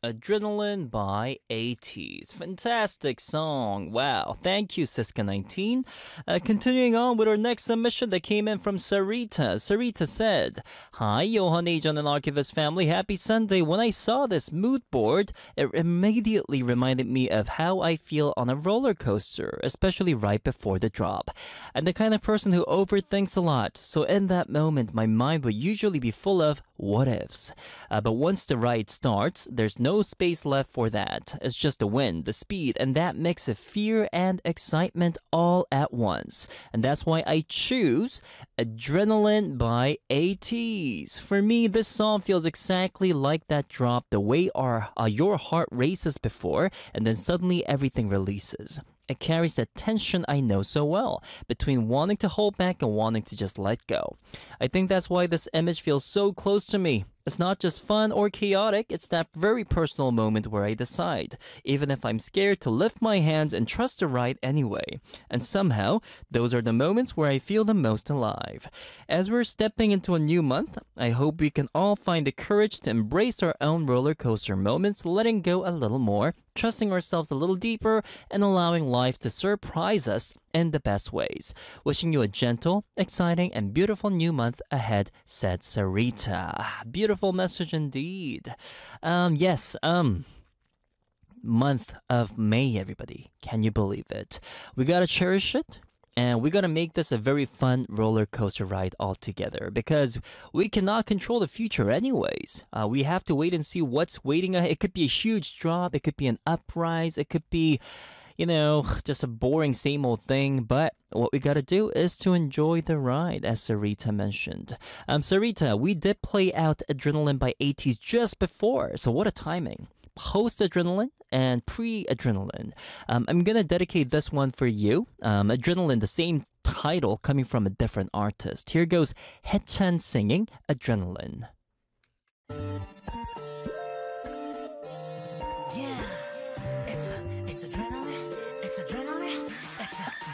Adrenaline by ATEEZ. Fantastic song. Wow. Thank you, Siska19. Continuing on with our next submission that came in from Sarita. Sarita said, Hi, Johan, Agent, and Archivist family. Happy Sunday. When I saw this mood board, it immediately reminded me of how I feel on a roller coaster, especially right before the drop. I'm the kind of person who overthinks a lot, so in that moment, my mind would usually be full of what ifs. But once the ride starts, there's no space left for that. It's just the wind, the speed, and that mix of fear and excitement all at once. And that's why I choose Adrenaline by ATEEZ. For me, this song feels exactly like that drop, the way your heart races before, and then suddenly everything releases. It carries that tension I know so well, between wanting to hold back and wanting to just let go. I think that's why this image feels so close to me. It's not just fun or chaotic, it's that very personal moment where I decide, even if I'm scared, to lift my hands and trust the ride anyway. And somehow, those are the moments where I feel the most alive. As we're stepping into a new month, I hope we can all find the courage to embrace our own roller coaster moments, letting go a little more, trusting ourselves a little deeper, and allowing life to surprise us in the best ways. Wishing you a gentle, exciting, and beautiful new month ahead, said Sarita. Beautiful message indeed. Month of May, everybody. Can you believe it? We gotta cherish it. And we gotta make this a very fun roller coaster ride altogether because we cannot control the future anyways. We have to wait and see what's waiting ahead. It could be a huge drop, it could be an uprise, it could be, just a boring same old thing. But what we gotta do is to enjoy the ride, as Sarita mentioned. Sarita, we did play out Adrenaline by ATEEZ just before, so what a timing. Post-adrenaline and pre-adrenaline. I'm gonna dedicate this one for you. Adrenaline, the same title coming from a different artist. Here goes Haechan singing Adrenaline.